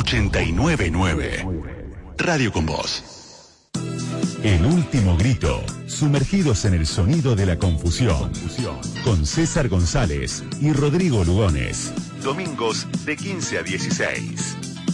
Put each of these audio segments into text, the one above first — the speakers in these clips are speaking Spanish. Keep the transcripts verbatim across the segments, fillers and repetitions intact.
ochenta y nueve punto nueve. Radio con Vos. El último grito, sumergidos en el sonido de la confusión, con César González y Rodrigo Lugones. Domingos de quince a dieciséis.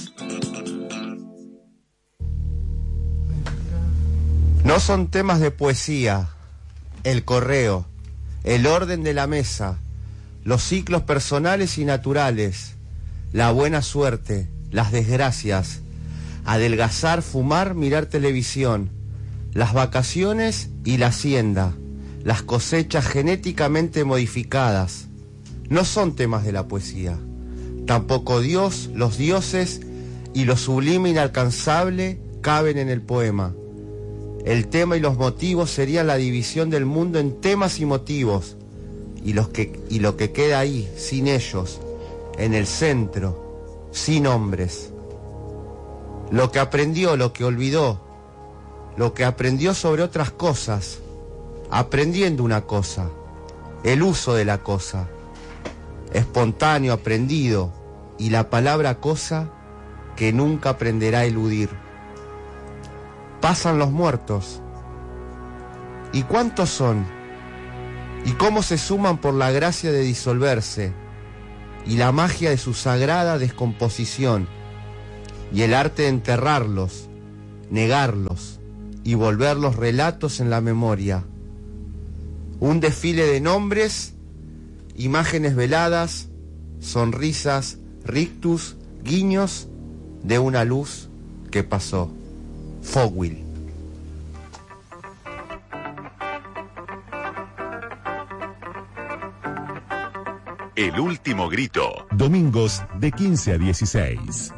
No son temas de poesía, el correo, el orden de la mesa, los ciclos personales y naturales, la buena suerte, las desgracias, adelgazar, fumar, mirar televisión, las vacaciones y la hacienda, las cosechas genéticamente modificadas. No son temas de la poesía. Tampoco Dios, los dioses y lo sublime inalcanzable caben en el poema. El tema y los motivos serían la división del mundo en temas y motivos, y, los que, y lo que queda ahí, sin ellos, en el centro, sin hombres. Lo que aprendió, lo que olvidó, lo que aprendió sobre otras cosas, aprendiendo una cosa, el uso de la cosa, espontáneo, aprendido, y la palabra cosa que nunca aprenderá a eludir. Pasan los muertos. ¿Y cuántos son? ¿Y cómo se suman por la gracia de disolverse? Y la magia de su sagrada descomposición, y el arte de enterrarlos, negarlos, y volverlos relatos en la memoria. Un desfile de nombres, imágenes veladas, sonrisas, rictus, guiños de una luz que pasó. Fogwill. El último grito. Domingos de quince a dieciséis.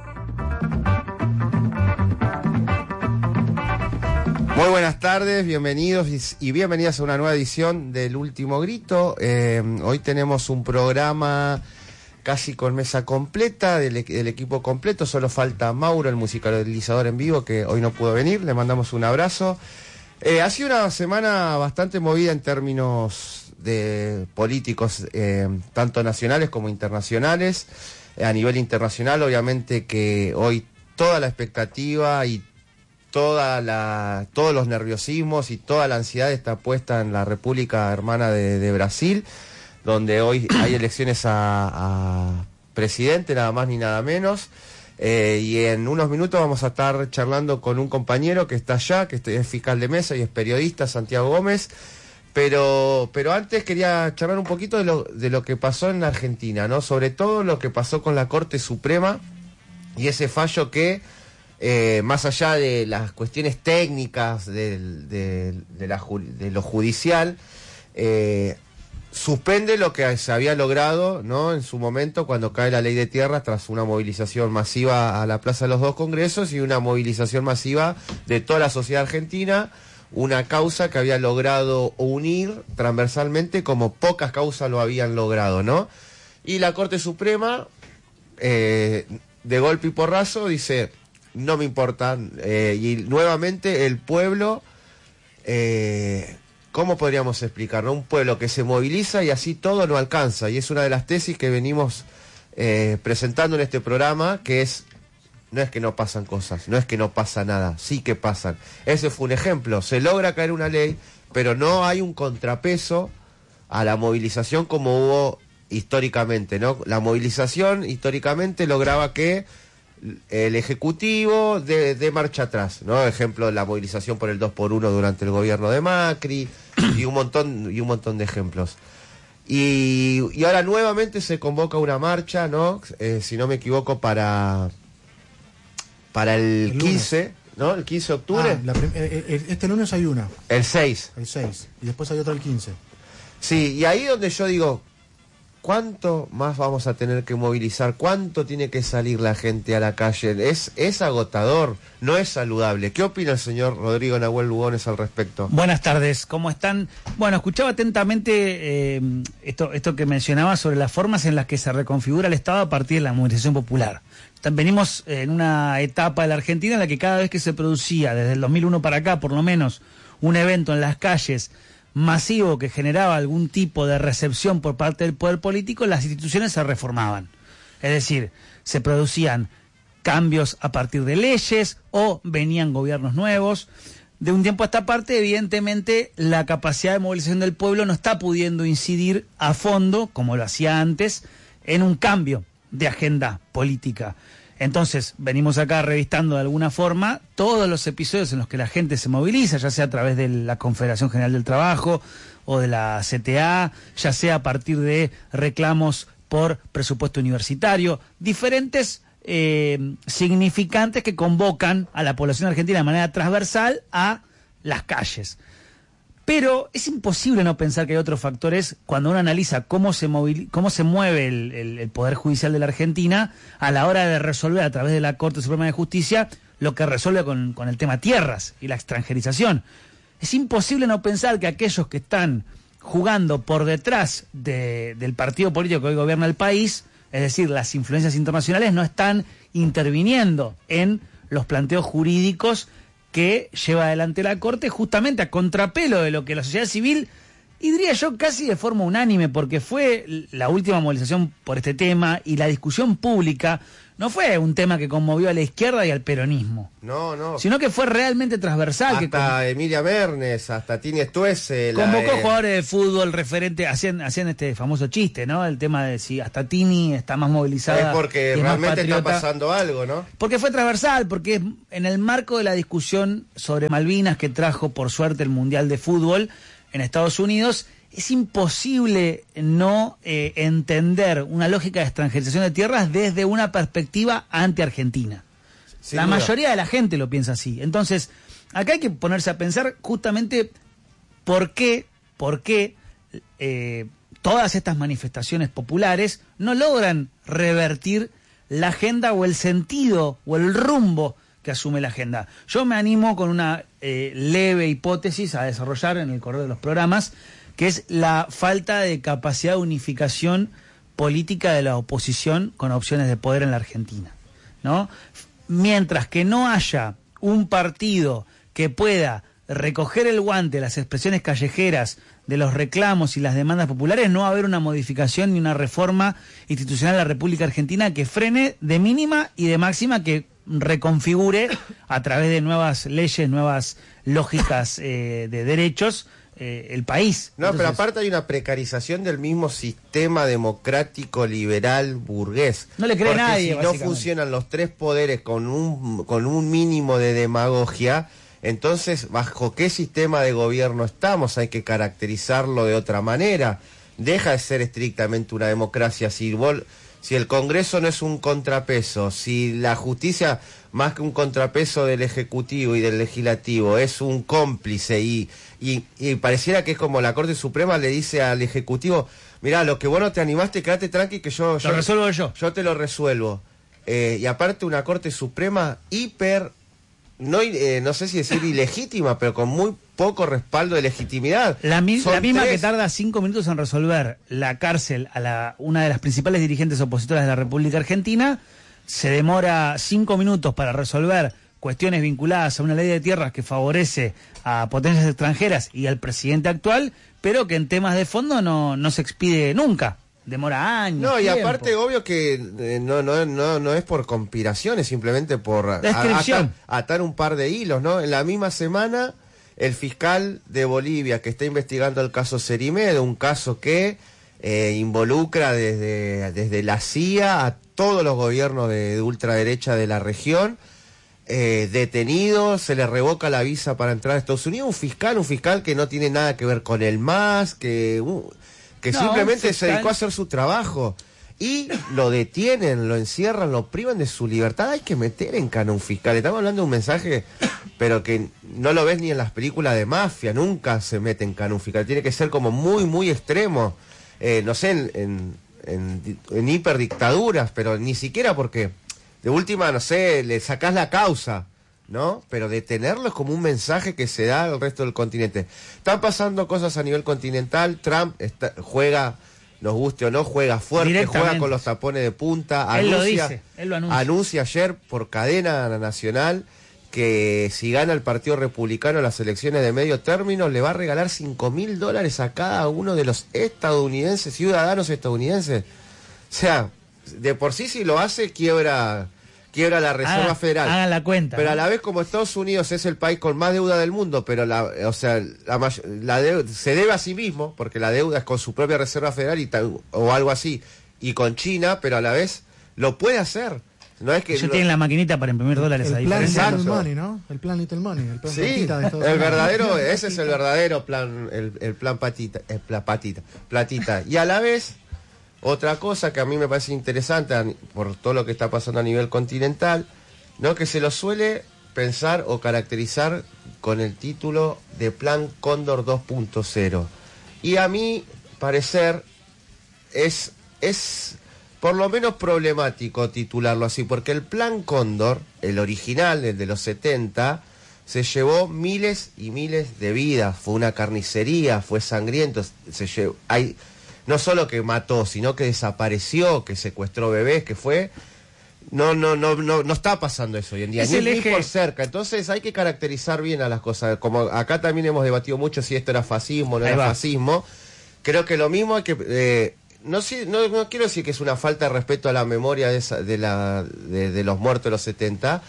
Muy buenas tardes, bienvenidos y bienvenidas a una nueva edición del Último Grito. Eh, hoy tenemos un programa casi con mesa completa, del, del equipo completo. Solo falta Mauro, el musicalizador en vivo, que hoy no pudo venir. Le mandamos un abrazo. Eh, ha sido una semana bastante movida en términos de políticos, eh, tanto nacionales como internacionales. Eh, a nivel internacional, obviamente que hoy toda la expectativa y toda la, todos los nerviosismos y toda la ansiedad está puesta en la República Hermana de, de Brasil, donde hoy hay elecciones a, a presidente, nada más ni nada menos. Eh, y en unos minutos vamos a estar charlando con un compañero que está allá, que es fiscal de mesa y es periodista, Santiago Gómez. Pero, pero antes quería charlar un poquito de lo, de lo que pasó en la Argentina, ¿no? Sobre todo lo que pasó con la Corte Suprema y ese fallo que, Eh, más allá de las cuestiones técnicas de, de, de, la, de lo judicial, eh, suspende lo que se había logrado, ¿no?, en su momento cuando cae la ley de tierras, tras una movilización masiva a la Plaza de los Dos Congresos y una movilización masiva de toda la sociedad argentina, una causa que había logrado unir transversalmente como pocas causas lo habían logrado, ¿no? Y la Corte Suprema, eh, de golpe y porrazo, dice: no me importa, eh, y nuevamente el pueblo, eh, ¿cómo podríamos explicarlo? Un pueblo que se moviliza y así todo no alcanza, y es una de las tesis que venimos eh, presentando en este programa, que es, no es que no pasan cosas, no es que no pasa nada, sí que pasan. Ese fue un ejemplo, se logra caer una ley, pero no hay un contrapeso a la movilización como hubo históricamente, ¿no? La movilización históricamente lograba que el Ejecutivo de, de marcha atrás, ¿no? Ejemplo, la movilización por el dos por uno durante el gobierno de Macri y un montón y un montón de ejemplos. Y, y ahora nuevamente se convoca una marcha, ¿no? Eh, si no me equivoco, para para el, el quince, ¿no? El quince de octubre. Ah, la prim- eh, este lunes hay una. El seis. El seis. Y después hay otra el quince. Sí, y ahí donde yo digo, ¿cuánto más vamos a tener que movilizar? ¿Cuánto tiene que salir la gente a la calle? Es, es agotador, no es saludable. ¿Qué opina el señor Rodrigo Nahuel Lugones al respecto? Buenas tardes, ¿cómo están? Bueno, escuchaba atentamente eh, esto, esto que mencionaba sobre las formas en las que se reconfigura el Estado a partir de la movilización popular. Venimos en una etapa de la Argentina en la que cada vez que se producía, desde el dos mil uno para acá por lo menos, un evento en las calles masivo que generaba algún tipo de recepción por parte del poder político, las instituciones se reformaban. Es decir, se producían cambios a partir de leyes o venían gobiernos nuevos. De un tiempo a esta parte, evidentemente, la capacidad de movilización del pueblo no está pudiendo incidir a fondo, como lo hacía antes, en un cambio de agenda política. Entonces, venimos acá revistando de alguna forma todos los episodios en los que la gente se moviliza, ya sea a través de la Confederación General del Trabajo o de la C T A, ya sea a partir de reclamos por presupuesto universitario, diferentes eh, significantes que convocan a la población argentina de manera transversal a las calles. Pero es imposible no pensar que hay otros factores cuando uno analiza cómo se movil, cómo se mueve el, el, el Poder Judicial de la Argentina a la hora de resolver a través de la Corte Suprema de Justicia lo que resuelve con, con el tema tierras y la extranjerización. Es imposible no pensar que aquellos que están jugando por detrás de, del partido político que hoy gobierna el país, es decir, las influencias internacionales, no están interviniendo en los planteos jurídicos que lleva adelante la Corte, justamente a contrapelo de lo que la sociedad civil, y diría yo casi de forma unánime, porque fue la última movilización por este tema y la discusión pública no fue un tema que conmovió a la izquierda y al peronismo. No, no. Sino que fue realmente transversal. Hasta que con... Emilia Mernes, hasta Tini Stuessel. Convocó eh... jugadores de fútbol referente, hacían, hacían este famoso chiste, ¿no? El tema de si hasta Tini está más movilizada. Es porque es realmente está pasando algo, ¿no? Porque fue transversal, porque es en el marco de la discusión sobre Malvinas que trajo, por suerte, el Mundial de Fútbol en Estados Unidos, es imposible no eh, entender una lógica de extranjerización de tierras desde una perspectiva anti-argentina. Sin la duda. Mayoría de la gente lo piensa así. Entonces, acá hay que ponerse a pensar justamente por qué, por qué eh, todas estas manifestaciones populares no logran revertir la agenda o el sentido o el rumbo que asume la agenda. Yo me animo con una eh, leve hipótesis a desarrollar en el correo de los programas, que es la falta de capacidad de unificación política de la oposición con opciones de poder en la Argentina, ¿no? Mientras que no haya un partido que pueda recoger el guante, las expresiones callejeras de los reclamos y las demandas populares, no va a haber una modificación ni una reforma institucional de la República Argentina que frene de mínima y de máxima, que reconfigure a través de nuevas leyes, nuevas lógicas eh, de derechos, Eh, el país. No, Entonces, pero aparte hay una precarización del mismo sistema democrático, liberal, burgués. No le cree Porque nadie, si no funcionan los tres poderes con un, con un mínimo de demagogia, entonces, ¿bajo qué sistema de gobierno estamos? Hay que caracterizarlo de otra manera. Deja de ser estrictamente una democracia. Si, vos, si el Congreso no es un contrapeso, si la justicia, más que un contrapeso del Ejecutivo y del Legislativo, es un cómplice y... Y, y pareciera que es como la Corte Suprema le dice al Ejecutivo, mirá, lo que vos no te animaste, quédate tranqui que yo... yo lo resuelvo yo. Yo te lo resuelvo. Eh, y aparte una Corte Suprema hiper, no, eh, no sé si decir ilegítima, pero con muy poco respaldo de legitimidad. La, mi, la misma tres... que tarda cinco minutos en resolver la cárcel a la, una de las principales dirigentes opositoras de la República Argentina, se demora cinco minutos para resolver cuestiones vinculadas a una ley de tierras que favorece a potencias extranjeras y al presidente actual, pero que en temas de fondo no, no se expide nunca. Demora años. No, y tiempo. aparte, obvio que eh, no, no, no, no es por conspiración, es simplemente por a, atar, atar un par de hilos, ¿no? En la misma semana, el fiscal de Bolivia que está investigando el caso Serimed, un caso que eh, involucra desde, desde la C I A a todos los gobiernos de, de ultraderecha de la región, Eh, detenido, se le revoca la visa para entrar a Estados Unidos, un fiscal, un fiscal que no tiene nada que ver con el M A S, que, uh, que no, simplemente se dedicó a hacer su trabajo, y lo detienen, lo encierran, lo privan de su libertad. Hay que meter en cana un fiscal. Estamos hablando de un mensaje, pero que no lo ves ni en las películas de mafia, nunca se mete en cana un fiscal, tiene que ser como muy, muy extremo, eh, no sé, en, en, en, en hiperdictaduras, pero ni siquiera porque... De última, no sé, le sacás la causa, ¿no? Pero detenerlo es como un mensaje que se da al resto del continente. Están pasando cosas a nivel continental. Trump está, juega, nos guste o no, juega fuerte, juega con los tapones de punta. Él anuncia, lo dice, él lo anuncia. Anuncia ayer por cadena nacional que si gana el Partido Republicano las elecciones de medio término, le va a regalar cinco mil dólares a cada uno de los estadounidenses, ciudadanos estadounidenses. O sea... De por sí, si lo hace, quiebra, quiebra la Reserva Haga- Federal. hagan la cuenta, Pero ¿no? a la vez, como Estados Unidos es el país con más deuda del mundo, pero la, o sea, la, may- la deu- se debe a sí mismo, porque la deuda es con su propia Reserva Federal y tal, o algo así, y con China, pero a la vez lo puede hacer. No es que Ellos no- tienen la maquinita para imprimir dólares El a plan diferencia. Little Exacto. Money, ¿no? El plan Little Money. El plan Sí, platita de Estados el Unidos. verdadero, ese es el verdadero plan, el, el plan patita, el plan patita, platita. Y a la vez, otra cosa que a mí me parece interesante a- por todo lo que está pasando a nivel continental, ¿no? Que se lo suele pensar o caracterizar con el título de Plan Cóndor dos punto cero. Y a mi parecer es, es por lo menos problemático titularlo así, porque el Plan Cóndor, el original, el de los setenta, se llevó miles y miles de vidas, fue una carnicería, fue sangriento, se llevó, hay, no solo que mató, sino que desapareció, que secuestró bebés, que fue... No, no, no, no, no está pasando eso hoy en día, Es ni, el ni eje- por cerca. Entonces hay que caracterizar bien a las cosas. Como acá también hemos debatido mucho si esto era fascismo o no Ahí era va. fascismo. Creo que lo mismo hay que... eh, no, sé, no, no quiero decir que es una falta de respeto a la memoria de, esa, de, la, de, de los muertos de los setenta,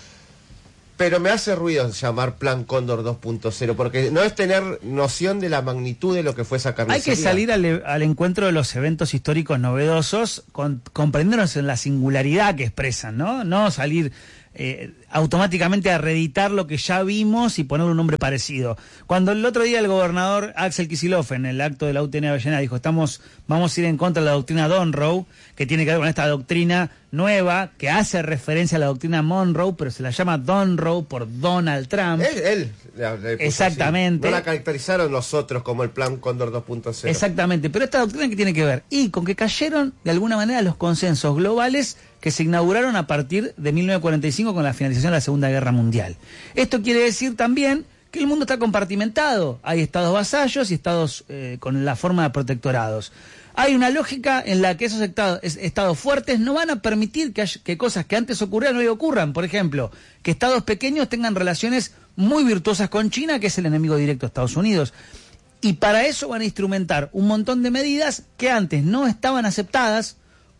pero me hace ruido llamar Plan Cóndor dos punto cero, porque no es tener noción de la magnitud de lo que fue esa Hay carnicería. que salir al, al encuentro de los eventos históricos novedosos, con, comprendernos en la singularidad que expresan, ¿no? No salir eh, automáticamente a reeditar lo que ya vimos y ponerle un nombre parecido. Cuando el otro día el gobernador Axel Kicillof en el acto de la U T N Avellaneda dijo, estamos, vamos a ir en contra de la doctrina Donroe, que tiene que ver con esta doctrina nueva, que hace referencia a la doctrina Monroe, pero se la llama Donroe por Donald Trump. Él, él le- le puso Exactamente. así. No la caracterizaron los otros como el Plan Cóndor dos punto cero. Exactamente, pero esta doctrina que tiene que ver y con que cayeron de alguna manera los consensos globales que se inauguraron a partir de mil novecientos cuarenta y cinco con la finalización de la Segunda Guerra Mundial. Esto quiere decir también que el mundo está compartimentado. Hay estados vasallos y estados eh, con la forma de protectorados. Hay una lógica en la que esos estados, es- estados fuertes no van a permitir que, haya- que cosas que antes ocurrían hoy ocurran. Por ejemplo, que estados pequeños tengan relaciones muy virtuosas con China, que es el enemigo directo de Estados Unidos. Y para eso van a instrumentar un montón de medidas que antes no estaban aceptadas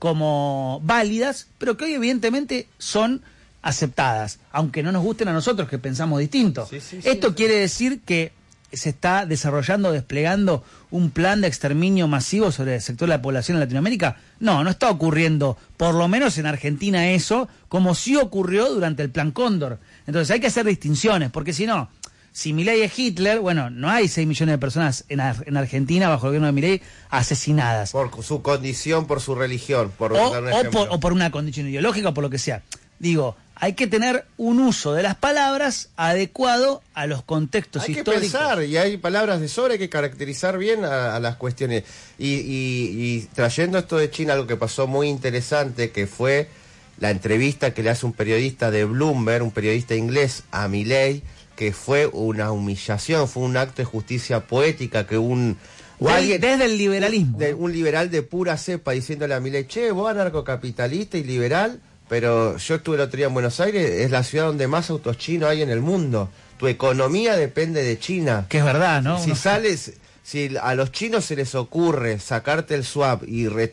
como válidas, pero que hoy evidentemente son aceptadas, aunque no nos gusten a nosotros que pensamos distinto. Sí, sí, sí, Esto sí. quiere decir que se está desarrollando, desplegando un plan de exterminio masivo sobre el sector de la población en Latinoamérica. No, no está ocurriendo, por lo menos en Argentina eso, como sí ocurrió durante el Plan Cóndor. Entonces hay que hacer distinciones, porque si no, si Milei es Hitler, bueno, no hay seis millones de personas en, Ar- en Argentina bajo el gobierno de Milei asesinadas. Por su condición, por su religión, por O, dar un o ejemplo. por, o por una condición ideológica o por lo que sea. Digo, hay que tener un uso de las palabras adecuado a los contextos Hay que históricos. pensar, y hay palabras de sobre, hay que caracterizar bien a, a las cuestiones. Y, y- y trayendo esto de China, algo que pasó muy interesante, que fue la entrevista que le hace un periodista de Bloomberg, un periodista inglés, a Milei, que fue una humillación, fue un acto de justicia poética, que un... o Del- alguien- desde el liberalismo. de un liberal de pura cepa diciéndole a Milei, che, vos anarcocapitalista y liberal, pero yo estuve el otro día en Buenos Aires, es la ciudad donde más autos chinos hay en el mundo. Tu economía depende de China. Que es verdad, ¿no? Si Uno- sales, si a los chinos se les ocurre sacarte el swap y re-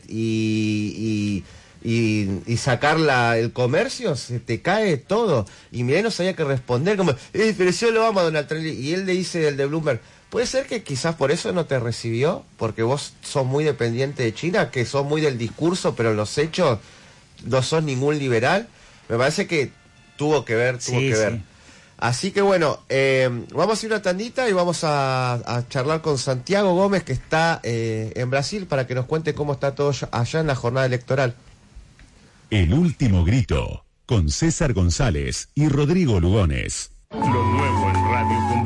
y, y, y- y sacar la, el comercio, se te cae todo. Y Milei no sabía qué responder, como, eh, pero yo lo amo a Donald Trump. Y él le dice, el de Bloomberg, ¿puede ser que quizás por eso no te recibió? Porque vos sos muy dependiente de China, que sos muy del discurso, pero en los hechos no sos ningún liberal. Me parece que tuvo que ver, tuvo Sí, que ver. sí. Así que bueno, eh, vamos a ir a una tandita y vamos a, a charlar con Santiago Gómez, que está eh, en Brasil, para que nos cuente cómo está todo allá en la jornada electoral. El último grito, con César González y Rodrigo Lugones. Lo nuevo en Radio con